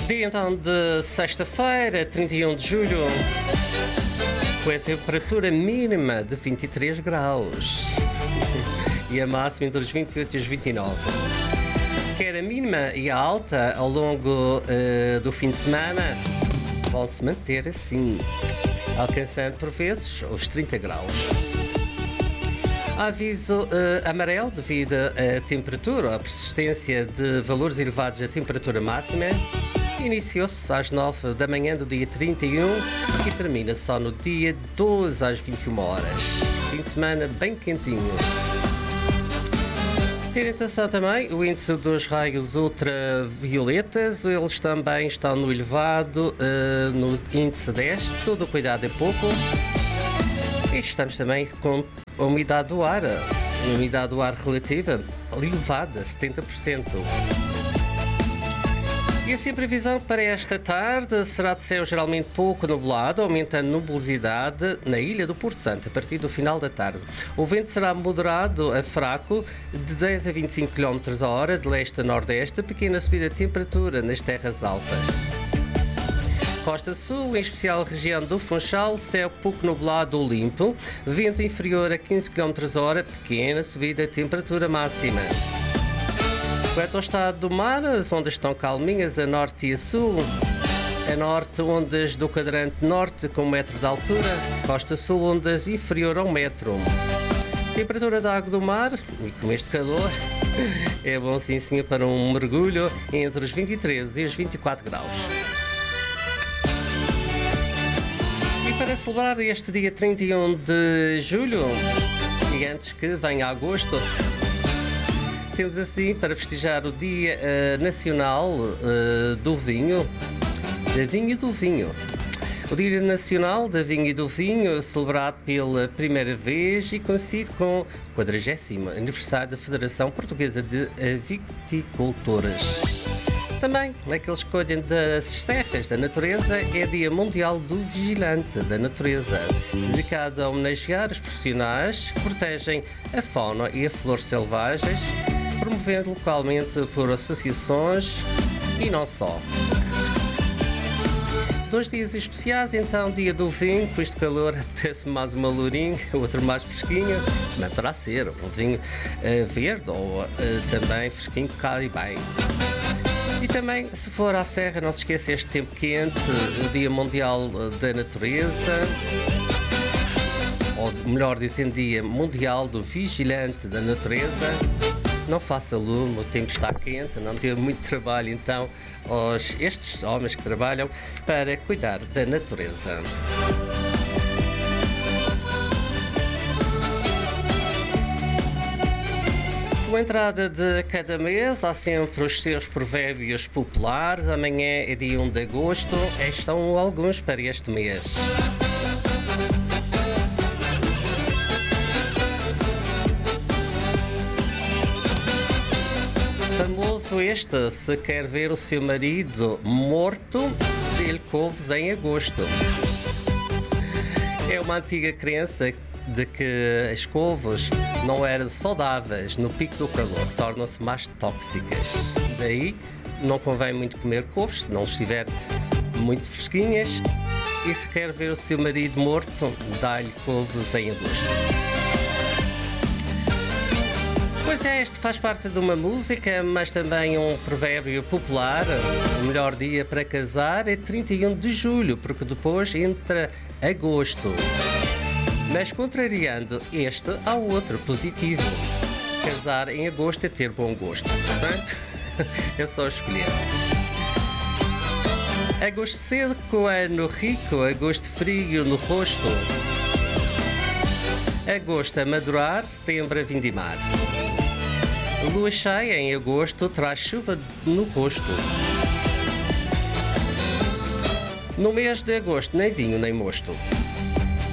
Dia então de sexta-feira, 31 de julho, com a temperatura mínima de 23 graus e a máxima entre os 28 e os 29. Quer a mínima e a alta ao longo do fim de semana vão se manter assim, alcançando por vezes os 30 graus. Aviso amarelo devido à temperatura, à persistência de valores elevados da temperatura máxima. Iniciou-se às 9 da manhã do dia 31 e termina só no dia 12 às 21 horas. Fim de semana bem quentinho. Ter atenção também o índice dos raios ultravioletas, eles também estão no elevado, no índice 10, todo o cuidado é pouco. E estamos também com a umidade do ar relativa elevada, 70%. E assim a previsão para esta tarde será de céu geralmente pouco nublado, aumentando a nubosidade na ilha do Porto Santo a partir do final da tarde. O vento será moderado a fraco, de 10 a 25 km a hora, de leste a nordeste, pequena subida de temperatura nas terras altas. Costa Sul, em especial a região do Funchal, céu pouco nublado ou limpo, vento inferior a 15 km a hora, pequena subida de temperatura máxima. Quanto ao estado do mar, as ondas estão calminhas a norte e a sul. A norte, ondas do quadrante norte com 1 metro de altura. Costa sul, ondas inferior a 1 metro. Temperatura da água do mar, e com este calor, é bom sim senhor para um mergulho entre os 23 e os 24 graus. E para celebrar este dia 31 de julho, e antes que venha agosto, temos assim para festejar o Dia Nacional do Vinho, da Vinha e do Vinho. O Dia Nacional da Vinha e do Vinho, celebrado pela primeira vez e coincide com o 40º aniversário da Federação Portuguesa de Viticultores. Também, naqueles que colhem das serras da natureza, é Dia Mundial do Vigilante da Natureza, dedicado a homenagear os profissionais que protegem a fauna e as flores selvagens, promovendo localmente por associações e não só. 2 dias especiais, então, dia do vinho, com este calor apetece mais uma lourinha, outro mais fresquinho, mas terá ser um vinho verde ou também fresquinho que cai bem. E também, se for à serra, não se esqueça este tempo quente, o Dia Mundial da Natureza, ou melhor dizendo, Dia Mundial do Vigilante da Natureza. Não faça lume, o tempo está quente, não dê muito trabalho então estes homens que trabalham para cuidar da natureza. Com a entrada de cada mês, há sempre os seus provérbios populares. Amanhã é dia 1 de agosto, estão alguns para este mês. Famoso este: se quer ver o seu marido morto, dê-lhe couves em agosto. É uma antiga crença de que as couves não eram saudáveis no pico do calor, tornam-se mais tóxicas. Daí não convém muito comer couves, se não estiver muito fresquinhas. E se quer ver o seu marido morto, dá-lhe couves em agosto. Pois é, este faz parte de uma música, mas também um provérbio popular. O melhor dia para casar é 31 de julho, porque depois entra agosto. Mas contrariando este, há outro positivo. Casar em agosto é ter bom gosto. Portanto, é só escolher. Agosto seco, ano rico, agosto frio no rosto. Agosto a madurar, setembro a vindimar. Lua cheia em agosto traz chuva no rosto. No mês de agosto, nem vinho nem mosto.